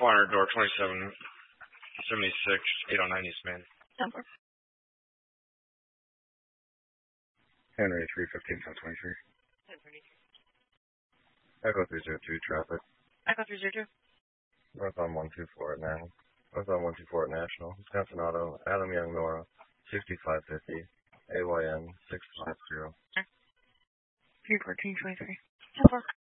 400 door 2776 809 East Main. Number. Henry 315 1023. 1033. Echo 302 traffic. Echo 302. North on 124 at now. North on 124 at National. Wisconsin Auto. Adam Young Nora 6550. AYN 650. 31423. 10-4.